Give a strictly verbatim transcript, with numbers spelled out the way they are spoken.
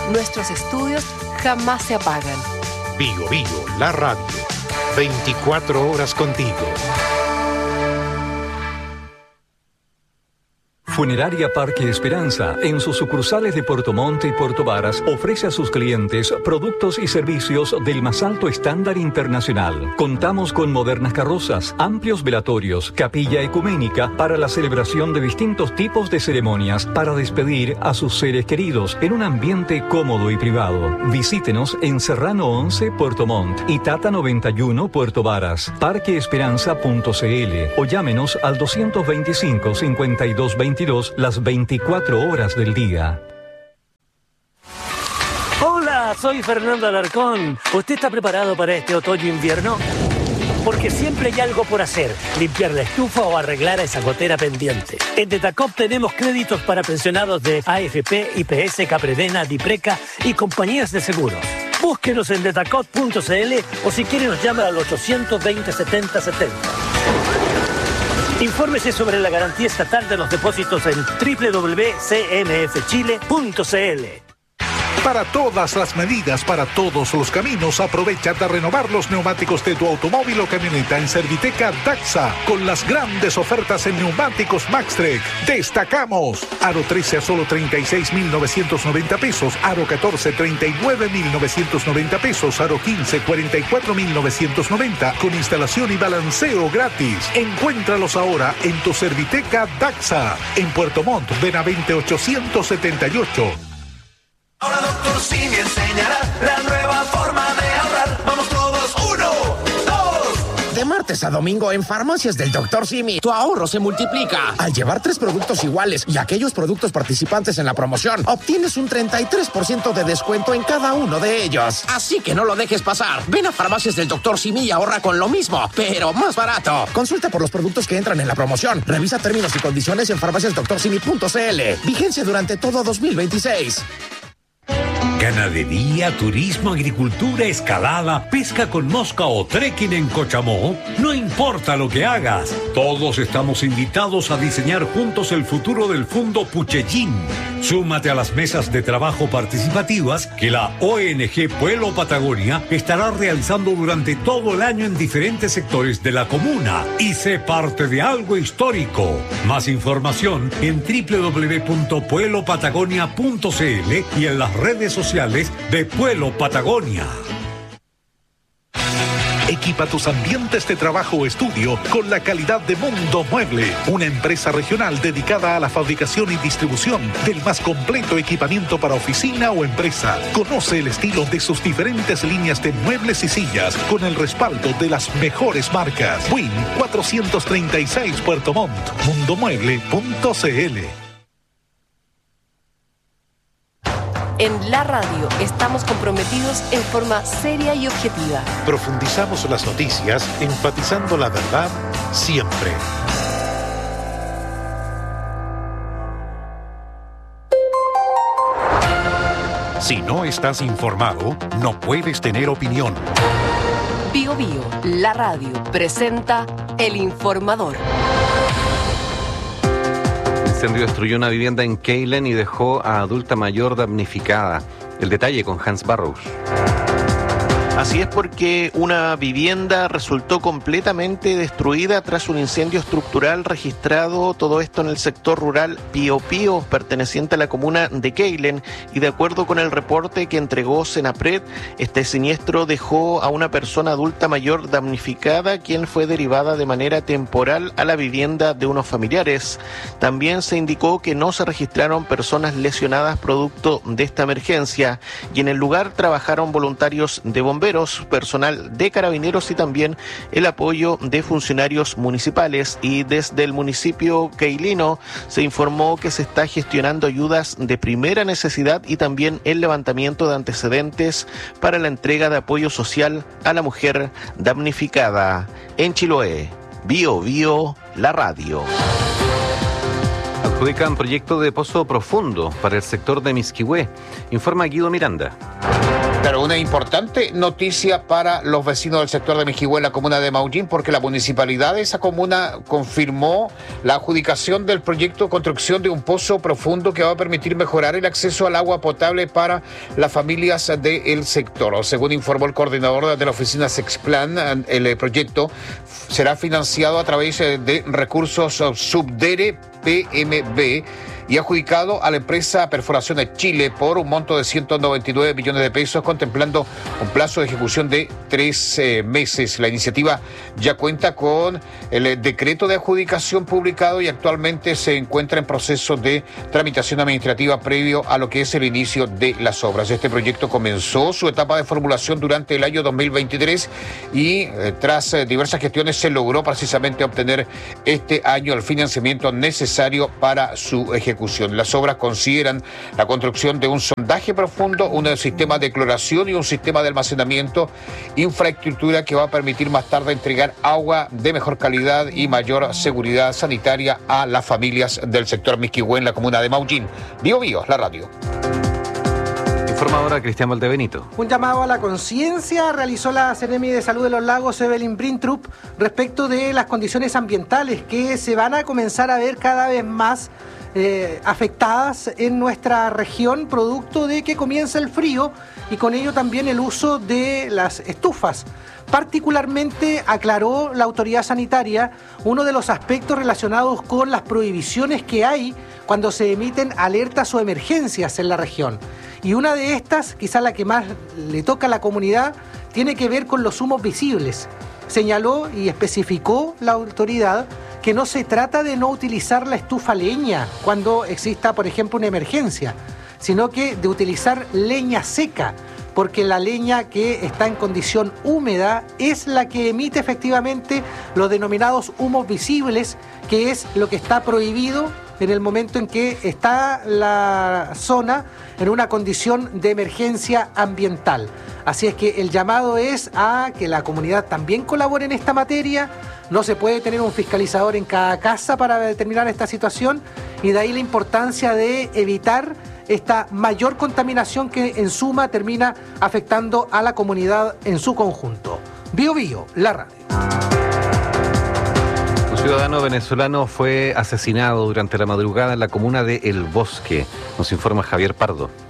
Nuestros estudios jamás se apagan. Bio Bio, la radio. veinticuatro horas contigo. Funeraria Parque Esperanza, en sus sucursales de Puerto Montt y Puerto Varas, ofrece a sus clientes productos y servicios del más alto estándar internacional. Contamos con modernas carrozas, amplios velatorios, capilla ecuménica para la celebración de distintos tipos de ceremonias para despedir a sus seres queridos en un ambiente cómodo y privado. Visítenos en Serrano once, Puerto Montt y Tata noventa y uno, Puerto Varas. parque esperanza punto c l o llámenos al doscientos veinticinco, cincuenta y dos veintidós las veinticuatro horas del día. Hola, soy Fernando Alarcón. ¿Usted está preparado para este otoño-invierno? Porque siempre hay algo por hacer, limpiar la estufa o arreglar a esa gotera pendiente. En Detacop tenemos créditos para pensionados de A F P, I P S, Capredena, Dipreca y compañías de seguros. Búsquenos en detacop punto c l o si quiere nos llama al ochocientos veinte, setenta setenta. Infórmese sobre la garantía estatal de los depósitos en doble u doble u doble u punto c n f chile punto c l. Para todas las medidas, para todos los caminos, aprovecha de renovar los neumáticos de tu automóvil o camioneta en Serviteca Daxa, con las grandes ofertas en neumáticos Maxtrek. Destacamos: Aro trece a solo treinta y seis mil novecientos noventa pesos, Aro catorce, treinta y nueve mil novecientos noventa pesos, Aro quince, cuarenta y cuatro mil novecientos noventa, con instalación y balanceo gratis. Encuéntralos ahora en tu Serviteca Daxa. En Puerto Montt, Benavente ochocientos setenta y ocho. Ahora Doctor Simi enseñará la nueva forma de ahorrar. Vamos todos, uno, dos. De martes a domingo en Farmacias del Doctor Simi, tu ahorro se multiplica. Al llevar tres productos iguales y aquellos productos participantes en la promoción, obtienes un treinta y tres por ciento de descuento en cada uno de ellos. Así que no lo dejes pasar. Ven a Farmacias del Doctor Simi y ahorra con lo mismo, pero más barato. Consulta por los productos que entran en la promoción. Revisa términos y condiciones en farmacias doctor simi punto c l. Vigencia durante todo dos mil veintiséis. Ganadería, turismo, agricultura, escalada, pesca con mosca o trekking en Cochamó. No importa lo que hagas, todos estamos invitados a diseñar juntos el futuro del Fundo Puchellín. Súmate a las mesas de trabajo participativas que la O N G Pueblo Patagonia estará realizando durante todo el año en diferentes sectores de la comuna y sé parte de algo histórico. Más información en doble u doble u doble u punto pueblo patagonia punto c l y en las redes sociales de Pueblo Patagonia. Equipa tus ambientes de trabajo o estudio con la calidad de Mundo Mueble, una empresa regional dedicada a la fabricación y distribución del más completo equipamiento para oficina o empresa. Conoce el estilo de sus diferentes líneas de muebles y sillas con el respaldo de las mejores marcas. Win cuatrocientos treinta y seis Puerto Montt, mundo mueble punto c l. En la radio estamos comprometidos en forma seria y objetiva. Profundizamos las noticias, enfatizando la verdad siempre. Si no estás informado, no puedes tener opinión. Bio Bio, la radio, presenta El Informador. El incendio destruyó una vivienda en Keilen y dejó a adulta mayor damnificada. El detalle con Hans Barrows. Así es, porque una vivienda resultó completamente destruida tras un incendio estructural registrado, todo esto en el sector rural Pío Pío, perteneciente a la comuna de Keilen, y de acuerdo con el reporte que entregó Senapred, este siniestro dejó a una persona adulta mayor damnificada, quien fue derivada de manera temporal a la vivienda de unos familiares. También se indicó que no se registraron personas lesionadas producto de esta emergencia, y en el lugar trabajaron voluntarios de bomberos, personal de carabineros y también el apoyo de funcionarios municipales. Y desde el municipio keilino se informó que se está gestionando ayudas de primera necesidad y también el levantamiento de antecedentes para la entrega de apoyo social a la mujer damnificada. En Chiloé, Bio Bio, la radio. Adjudican proyecto de pozo profundo para el sector de Misquihué, informa Guido Miranda. Claro, una importante noticia para los vecinos del sector de Miquihue en la comuna de Maullín, porque la municipalidad de esa comuna confirmó la adjudicación del proyecto de construcción de un pozo profundo que va a permitir mejorar el acceso al agua potable para las familias del sector. Según informó el coordinador de la oficina Sexplan, el proyecto será financiado a través de recursos Subdere P M B y adjudicado a la empresa Perforaciones Chile por un monto de ciento noventa y nueve millones de pesos, contemplando un plazo de ejecución de tres eh, meses. La iniciativa ya cuenta con el decreto de adjudicación publicado y actualmente se encuentra en proceso de tramitación administrativa previo a lo que es el inicio de las obras. Este proyecto comenzó su etapa de formulación durante el año dos mil veintitrés y eh, tras eh, diversas gestiones se logró precisamente obtener este año el financiamiento necesario para su ejecución. Las obras consideran la construcción de un sondaje profundo, un sistema de cloración y un sistema de almacenamiento, infraestructura que va a permitir más tarde entregar agua de mejor calidad y mayor seguridad sanitaria a las familias del sector Miquihue en la comuna de Maullín. Bio Bio, la radio. Informa ahora Cristian Valdebenito. Un llamado a la conciencia realizó la Seremi de Salud de los Lagos, Evelyn Brintrup, respecto de las condiciones ambientales que se van a comenzar a ver cada vez más Eh, afectadas en nuestra región, producto de que comienza el frío y con ello también el uso de las estufas. Particularmente aclaró la autoridad sanitaria uno de los aspectos relacionados con las prohibiciones que hay cuando se emiten alertas o emergencias en la región. Y una de estas, quizá la que más le toca a la comunidad, tiene que ver con los humos visibles. Señaló y especificó la autoridad que no se trata de no utilizar la estufa leña cuando exista, por ejemplo, una emergencia, sino que de utilizar leña seca, porque la leña que está en condición húmeda es la que emite efectivamente los denominados humos visibles, que es lo que está prohibido en el momento en que está la zona en una condición de emergencia ambiental. Así es que el llamado es a que la comunidad también colabore en esta materia. No se puede tener un fiscalizador en cada casa para determinar esta situación y de ahí la importancia de evitar esta mayor contaminación que en suma termina afectando a la comunidad en su conjunto. Bio Bio, la radio. Un ciudadano venezolano fue asesinado durante la madrugada en la comuna de El Bosque, nos informa Javier Pardo.